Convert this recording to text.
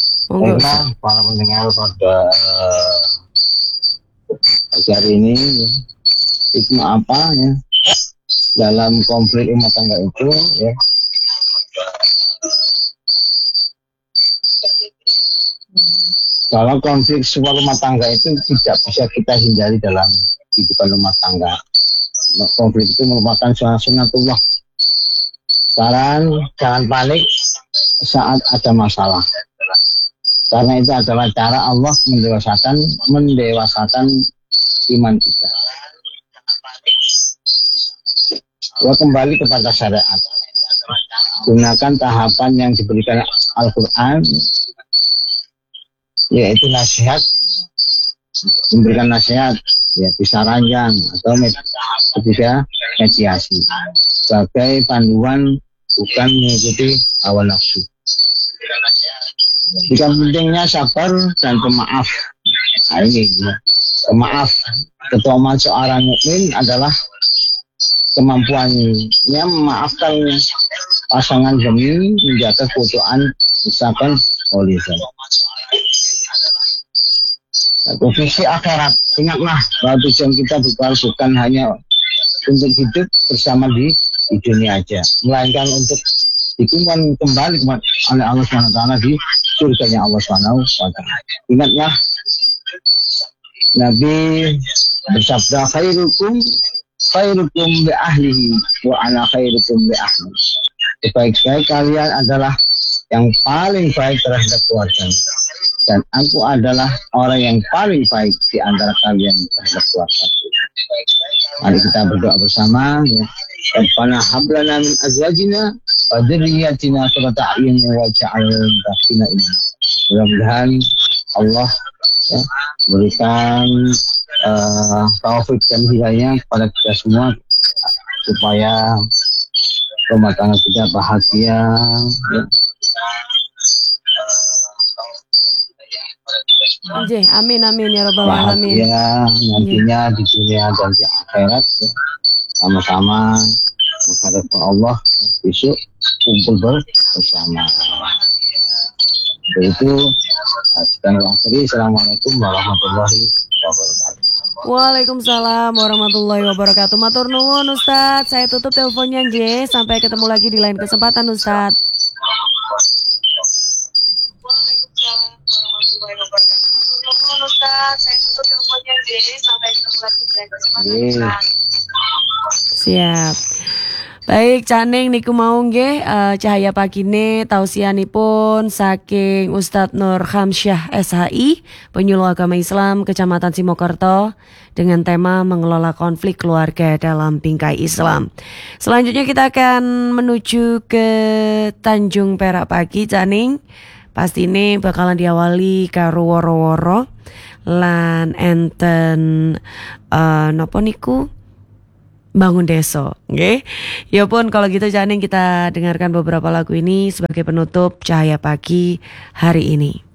Monggo. Baiklah para pendengar pada pagi hari ini, ya, hikmah apa ya dalam konflik rumah tangga itu ya. Kalau konflik sebuah rumah tangga itu tidak bisa kita hindari dalam kehidupan rumah tangga. Konflik itu merupakan sunatullah. Sekarang jangan panik saat ada masalah. Karena itu adalah cara Allah mendewasakan iman kita. Kembali kepada syariat. Gunakan tahapan yang diberikan Al-Quran, yaitu nasihat, memberikan nasihat, ya bisa ranjang atau bisa mediasi sebagai panduan, bukan mengikuti hawa nafsu. Jika pentingnya sabar dan pemaaf. Nah, ini ya. Pemaaf ketahuan seorang mukmin adalah kemampuannya memaafkan pasangan demi menjaga keutuhan misalkan lisan. Satu visi akhirat, ingatlah bahwa tujuan kita bukan hanya untuk hidup bersama di dunia aja, melainkan untuk dikumpulkan kembali oleh Allah SWT di surganya Allah SWT. Ingatnya Nabi bersabda, khairukum bi ahlihi wa ana khairukum bi ahli. Sebaik-baik kalian adalah yang paling baik terhadap keluarganya, dan aku adalah orang yang paling baik di antara kalian terhadap keluarga. Mari kita berdoa bersama ya. Rabbana hab lana min azwajina wa dzurriyyatina qurrata a'yun waj'alna lil muttaqina imama. Mudah-mudahan Allah ya, berikan taufik dan hidayah kepada kita semua supaya rumah tangga kita bahagia ya. Amin ya rabbal alamin. Bahagia nantinya di dunia dan di akhirat ya. Sama-sama menghadap Allah besok kumpul bersama. Itu sekian akhiri. Assalamualaikum warahmatullahi wabarakatuh. Waalaikumsalam warahmatullahi wabarakatuh. Matur nuwun Ustadz. Saya tutup teleponnya J. Sampai ketemu lagi di lain kesempatan Ustadz. Siap. Baik, Caneng niku mau nggih cahaya pagine tausianipun saking Ustadz Nur Khamsyah SHI, penyuluh agama Islam Kecamatan Simokerto dengan tema mengelola konflik keluarga dalam bingkai Islam. Selanjutnya kita akan menuju ke Tanjung Perak pagi, Caneng. Pasti ini bakalan diawali karo woro-woro lan enten nopo niku bangun deso, nggih. Ya pun kalau gitu Caneng kita dengarkan beberapa lagu ini sebagai penutup Cahaya Pagi hari ini.